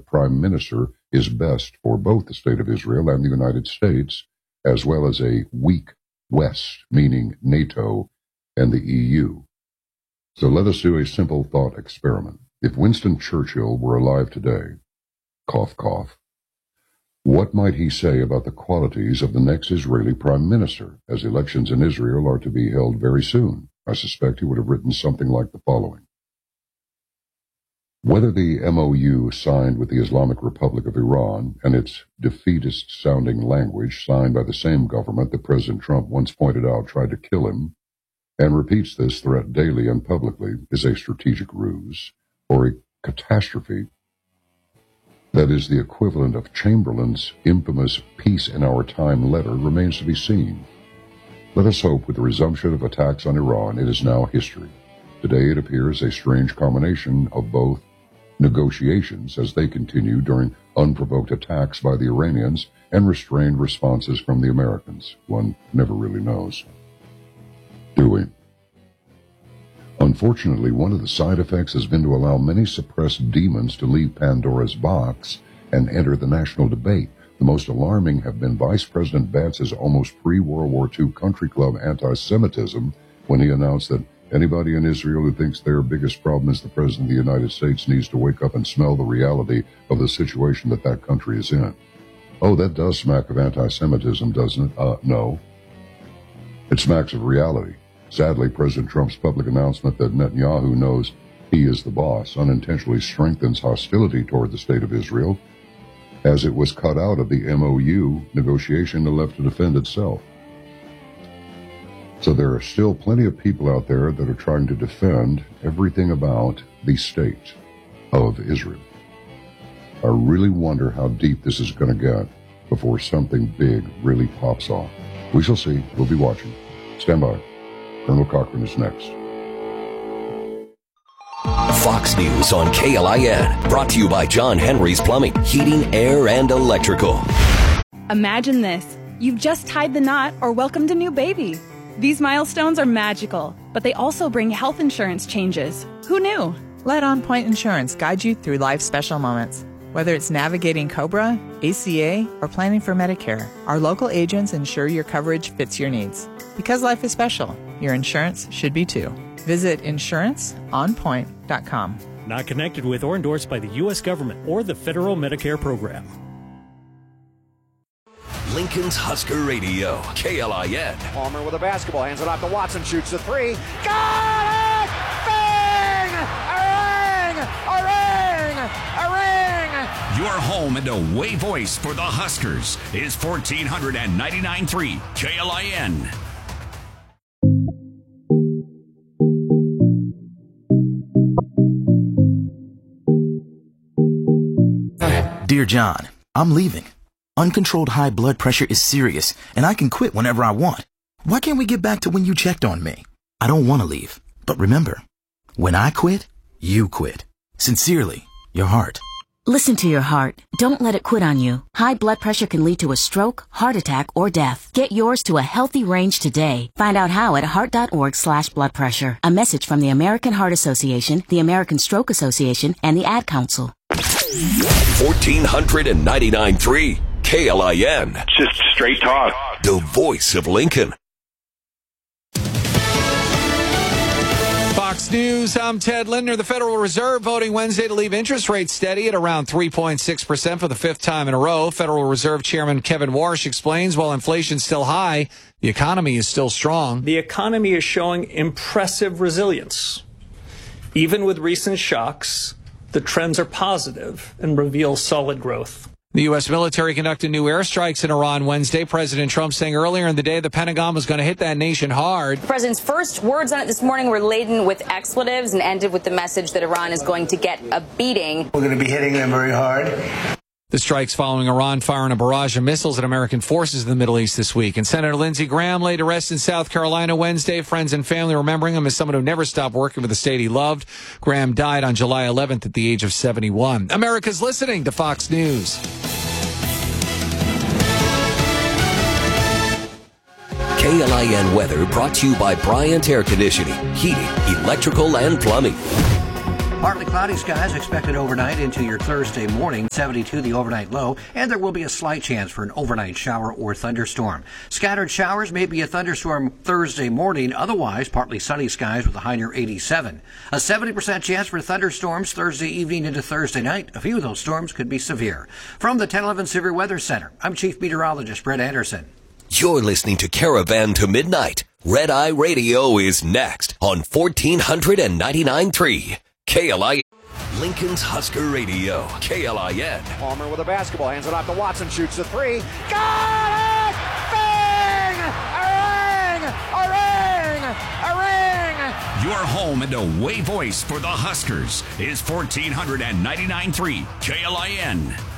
prime minister is best for both the state of Israel and the United States, as well as a weak West, meaning NATO and the EU. So let us do a simple thought experiment. If Winston Churchill were alive today, cough, cough, what might he say about the qualities of the next Israeli prime minister, as elections in Israel are to be held very soon? I suspect he would have written something like the following. Whether the MOU signed with the Islamic Republic of Iran and its defeatist-sounding language signed by the same government that President Trump once pointed out tried to kill him, and repeats this threat daily and publicly, is a strategic ruse, or a catastrophe that is the equivalent of Chamberlain's infamous Peace in Our Time letter, remains to be seen. Let us hope with the resumption of attacks on Iran, it is now history. Today it appears a strange combination of both negotiations as they continue during unprovoked attacks by the Iranians and restrained responses from the Americans. One never really knows, do we? Unfortunately, one of the side effects has been to allow many suppressed demons to leave Pandora's box and enter the national debate. The most alarming have been Vice President Vance's almost pre-World War II country club anti-Semitism when he announced that anybody in Israel who thinks their biggest problem is the President of the United States needs to wake up and smell the reality of the situation that that country is in. Oh, that does smack of anti-Semitism, doesn't it? No. It smacks of reality. Sadly, President Trump's public announcement that Netanyahu knows he is the boss unintentionally strengthens hostility toward the state of Israel, as it was cut out of the MOU negotiation and left to defend itself. So there are still plenty of people out there that are trying to defend everything about the state of Israel. I really wonder how deep this is going to get before something big really pops off. We shall see. We'll be watching. Stand by. Colonel Cochran is next. Fox News on KLIN. Brought to you by John Henry's Plumbing, Heating, Air, and Electrical. Imagine this. You've just tied the knot or welcomed a new baby. These milestones are magical, but they also bring health insurance changes. Who knew? Let On Point Insurance guide you through life's special moments. Whether it's navigating COBRA, ACA, or planning for Medicare, our local agents ensure your coverage fits your needs. Because life is special, your insurance should be too. Visit insuranceonpoint.com. Not connected with or endorsed by the U.S. government or the federal Medicare program. Lincoln's Husker Radio, KLIN. Palmer with a basketball, hands it off to Watson, shoots the three. Got it! Bang! A ring! A ring! A ring! Your home and away voice for the Huskers is 1499.3 KLIN. Dear John, I'm leaving. Uncontrolled high blood pressure is serious, and I can quit whenever I want. Why can't we get back to when you checked on me? I don't want to leave, but remember, when I quit, you quit. Sincerely, your heart. Listen to your heart. Don't let it quit on you. High blood pressure can lead to a stroke, heart attack, or death. Get yours to a healthy range today. Find out how at heart.org/blood pressure. A message from the American Heart Association, the American Stroke Association, and the Ad Council. 1499.3 KLIN. Just straight talk. The voice of Lincoln. Fox News, I'm Ted Lindner. The Federal Reserve voting Wednesday to leave interest rates steady at around 3.6% for the fifth time in a row. Federal Reserve Chairman Kevin Warsh explains while inflation's still high, the economy is still strong. The economy is showing impressive resilience. Even with recent shocks, the trends are positive and reveal solid growth. The U.S. military conducted new airstrikes in Iran Wednesday. President Trump saying earlier in the day the Pentagon was going to hit that nation hard. The president's first words on it this morning were laden with expletives and ended with the message that Iran is going to get a beating. We're going to be hitting them very hard. The strikes following Iran firing a barrage of missiles at American forces in the Middle East this week. And Senator Lindsey Graham laid to rest in South Carolina Wednesday. Friends and family remembering him as someone who never stopped working for the state he loved. Graham died on July 11th at the age of 71. America's listening to Fox News. KLIN weather brought to you by Bryant Air Conditioning, Heating, Electrical, and Plumbing. Partly cloudy skies expected overnight into your Thursday morning, 72 the overnight low, and there will be a slight chance for an overnight shower or thunderstorm. Scattered showers, maybe a thunderstorm Thursday morning, otherwise partly sunny skies with a high near 87. A 70% chance for thunderstorms Thursday evening into Thursday night. A few of those storms could be severe. From the 1011 Severe Weather Center, I'm Chief Meteorologist Brett Anderson. You're listening to Caravan to Midnight. Red Eye Radio is next on 1499.3 KLIN. Lincoln's Husker Radio, KLIN. Palmer with a basketball, hands it off to Watson, shoots the three. Got it! Bang! A ring! A ring! A ring! Your home and away voice for the Huskers is 1499.3 KLIN.